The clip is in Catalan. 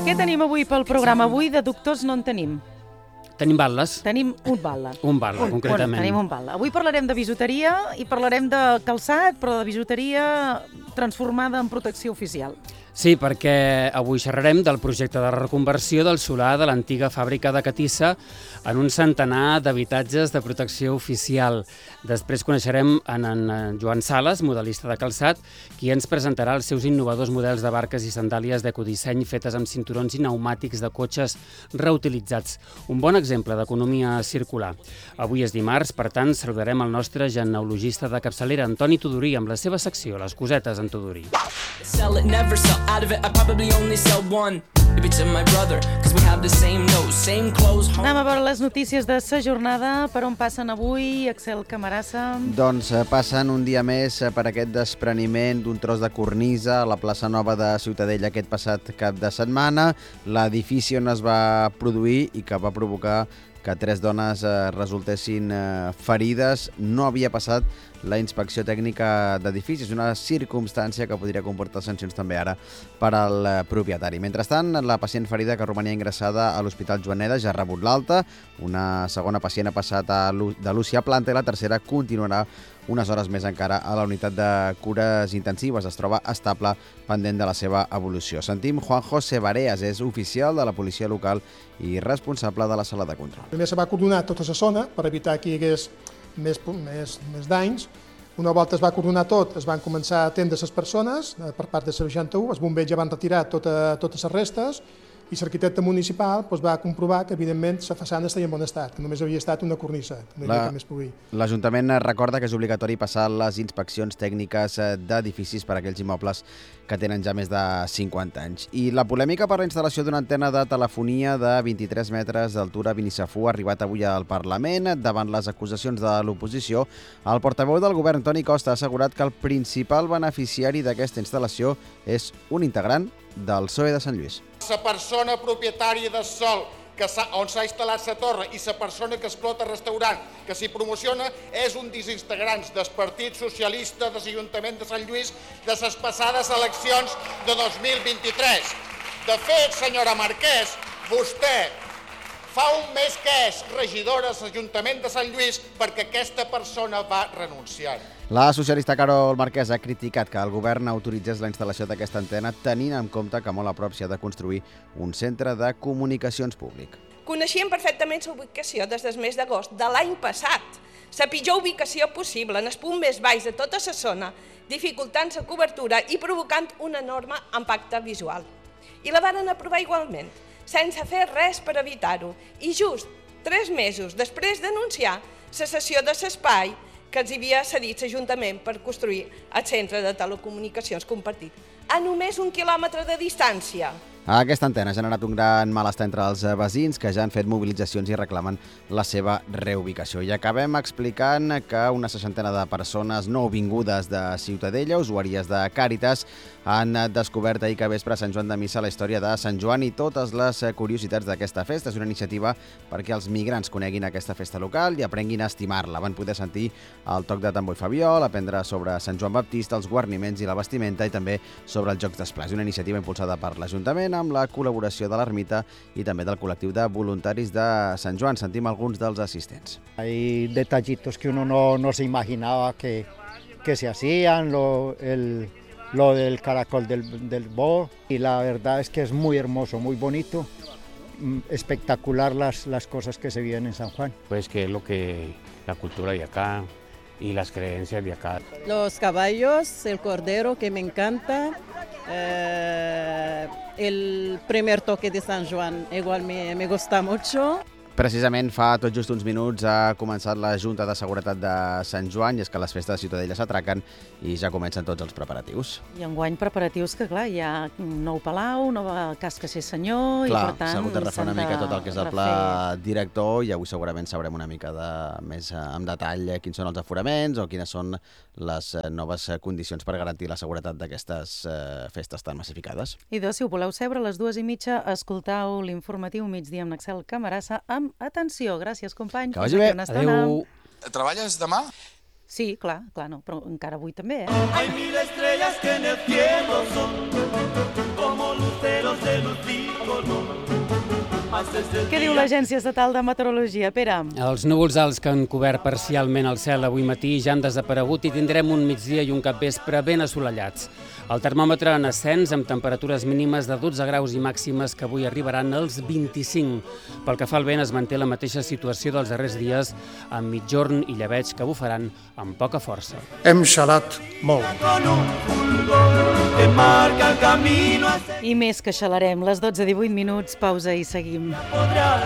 Què tenim avui pel programa? Avui de doctors no en tenim. Tenim batle·les. Tenim un batle. Un batle, concretament. Tenim un batle. Avui parlarem de bisuteria i parlarem de calçat, però de bisuteria transformada en protecció oficial. Sí, perquè avui xerrarem del projecte de reconversió del solar de l'antiga fàbrica de Catissa en un centenar d'habitatges de protecció oficial. Després coneixerem en Joan Sales, modelista de calçat, qui ens presentarà els seus innovadors models de barques i sandàlies d'ecodisseny fetes amb cinturons i pneumàtics de cotxes reutilitzats. Un bon exemple d'economia circular. Avui és dimarts, per tant, saludarem el nostre genealogista de capçalera, Antoni Tudurí, amb la seva secció, Les cosetes en Tudurí. Out of it, I probably only sell one. Maybe to my brother, because we have the same nose, same clothes. Anem a veure les notícies de sa jornada. Per on passen avui, Axel Camarasa? Doncs passen un dia més per aquest despreniment d'un tros de cornisa a la plaça Nova de Ciutadella aquest passat cap de setmana. L'edifici on es va produir i que va provocar que 3 dones resultessin ferides no havia passat la inspecció tècnica d'edificis, una circumstància que podria comportar sancions també ara per al propietari. Mentrestant, la pacient ferida que romania ingressada a l'Hospital Joaneda ja ha rebut l'alta, una segona pacient ha passat de l'UCI a planta i la tercera continuarà unes hores més encara a la unitat de cures intensives. Es troba estable, pendent de la seva evolució. Sentim Juan José Bareas, és oficial de la policia local i responsable de la sala de control. Primer se va coordinar tota la zona per evitar que hi hagués més danys. Una volta es va coordinar tot, es van començar a atendre les persones per part de la 61, els bombers ja van retirar totes les restes i l'arquitecte municipal va comprovar que, evidentment, la façana estava en bon estat, que només havia estat una cornisa. L'Ajuntament recorda que és obligatori passar les inspeccions tècniques d'edificis per a aquells immobles que tenen ja més de 50 anys. I la polèmica per la instal·lació d'una antena de telefonia de 23 metres d'altura a Binisafú ha arribat avui al Parlament. Davant les acusacions de l'oposició, el portaveu del govern, Toni Costa, ha assegurat que el principal beneficiari d'aquesta instal·lació és un integrant del PSOE de Sant Lluís. La persona propietària del sòl on s'ha instal·lat la torre i la persona que explota el restaurant que s'hi promociona és un dels integrants del Partit Socialista de l'Ajuntament de Sant Lluís de les passades eleccions de 2023. De fet, senyora Marquès, vostè fa un mes que és regidora de l'Ajuntament de Sant Lluís perquè aquesta persona va renunciar. La socialista Carol Marquès ha criticat que el govern autoritzés la instal·lació d'aquesta antena tenint en compte que molt a prop s'hi ha de construir un centre de comunicacions públic. Coneixíem perfectament la ubicació des del mes d'agost de l'any passat. La pitjor ubicació possible, en el punt més baix de tota la zona, dificultant la cobertura i provocant un enorme impacte visual. I la varen aprovar igualment, sense fer res per evitar-ho. I just 3 mesos després d'anunciar la cessió de l'espai que els havia cedit l'Ajuntament per construir el centre de telecomunicacions compartit, a només 1 quilòmetre de distància. Aquesta antena ha generat un gran malestar entre els veïns que ja han fet mobilitzacions i reclamen la seva reubicació. I acabem explicant que una 60ena de persones nouvingudes de Ciutadella, usuàries de Càritas, han descobert ahir que vespre a Sant Joan de Missa la història de Sant Joan i totes les curiositats d'aquesta festa. És una iniciativa perquè els migrants coneguin aquesta festa local i aprenguin a estimar-la. Van poder sentir el toc de tambor i fabiol, aprendre sobre Sant Joan Baptista, els guarniments i la vestimenta i també sobre els jocs d'esplà. És una iniciativa impulsada per l'Ajuntament amb la col·laboració de l'Ermita i també del col·lectiu de voluntaris de Sant Joan. Sentim alguns dels assistents. Hay detallitos que uno no se imaginaba que se hacían, lo del caracol del búho, y la verdad es que es muy hermoso, muy bonito, espectacular las cosas que se viven en San Juan. Pues que es lo que la cultura de acá y las creencias de acá. Los caballos, el cordero que me encanta, el primer toque de San Juan igual me gusta mucho. Precisament fa tot just uns minuts ha començat la Junta de Seguretat de Sant Joan i és que les festes de Ciutadella s'atraquen i ja comencen tots els preparatius. I enguany preparatius que, clar, hi ha un nou palau, nova casca ser senyor, clar, i per tant s'ha hagut de refar una mica tot el que és el pla director i avui segurament sabrem una mica més en detall quins són els aforaments o quines són les noves condicions per garantir la seguretat d'aquestes festes tan massificades. I si ho voleu saber, a les 2:30 escoltau l'informatiu Migdia amb Axel Camarasa amb atenció. Gràcies, company. Que vagi bé. Adéu. Treballes demà? Sí, clar, no, però encara avui també, Hay 1000 estrellas que en el cielo son como luceros de luz y color. Què diu l'Agència Estatal de Meteorologia, Pere? Els núvols alts que han cobert parcialment el cel avui matí ja han desaparegut i tindrem un migdia i un capvespre ben assolellats. El termòmetre en ascens amb temperatures mínimes de 12 graus i màximes que avui arribaran als 25. Pel que fa al vent es manté la mateixa situació dels darrers dies amb mitjorn i llebeig que bufaran amb poca força. Hem xalat molt. I més que xalarem, les 12:18, pausa i seguim.